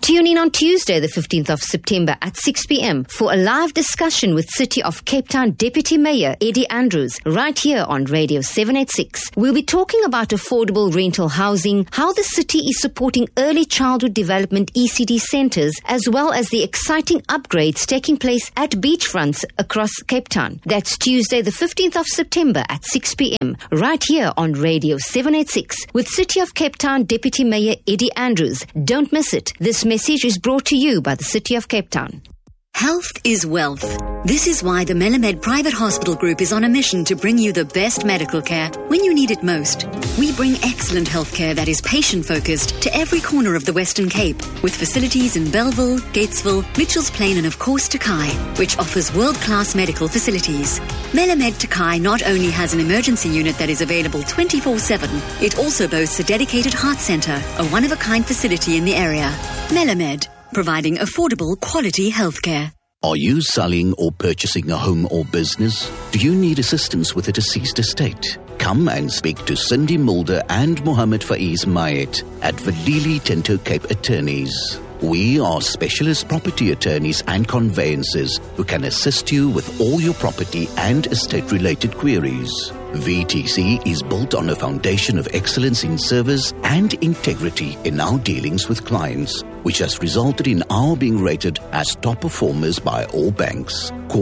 Tune in on Tuesday, the 15th of September at 6 p.m. for a live discussion with City of Cape Town Deputy Mayor Eddie Andrews, right here on Radio 786. We'll be talking about affordable rental housing, how the city is supporting early childhood development ECD centres, as well as the exciting upgrades taking place at beachfronts across Cape Town. That's Tuesday, the 15th of September at 6 p.m. right here on Radio 786 with City of Cape Town Deputy Mayor Eddie Andrews. Don't miss it. This message is brought to you by the City of Cape Town. Health is wealth. This is why the Melamed Private Hospital Group is on a mission to bring you the best medical care when you need it most. We bring excellent healthcare that is patient-focused to every corner of the Western Cape, with facilities in Bellville, Gatesville, Mitchells Plain and of course Takai, which offers world-class medical facilities. Melamed Takai not only has an emergency unit that is available 24/7, it also boasts a dedicated heart centre, a one-of-a-kind facility in the area. Melamed, providing affordable, quality healthcare. Are you selling or purchasing a home or business? Do you need assistance with a deceased estate? Come and speak to Cindy Mulder and Mohammed Faiz Mayet at Valili Tinto Cape Attorneys. We are specialist property attorneys and conveyancers who can assist you with all your property and estate-related queries. VTC is built on a foundation of excellence in service and integrity in our dealings with clients, which has resulted in our being rated as top performers by all banks. Call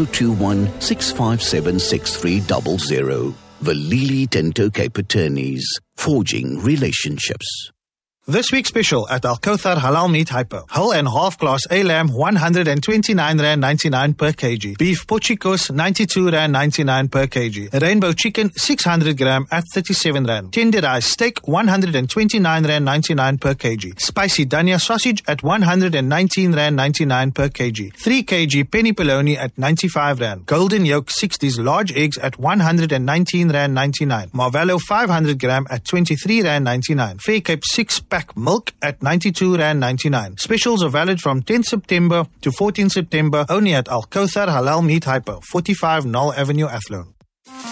021-657-6300. Valili Tinto Cape Attorneys, forging relationships. This week's special at Al Kauthar Halal Meat Hyper. Whole and half class A-lamb, R129.99 per kg. Beef Pochicos, R92.99 per kg. Rainbow chicken, 600 gram at R37. Tenderized steak, R129.99 per kg. Spicy Dania sausage at R119.99 per kg. 3 kg penny bologna at R95. Golden yolk 60s large eggs at R119.99. Marvello 500 gram at R23.99. Fair Cape 6-pack milk at R92.99. Specials are valid from 10 September to 14 September only at Al Kauthar Halal Meat Hyper, 45 Knoll Avenue, Athlone.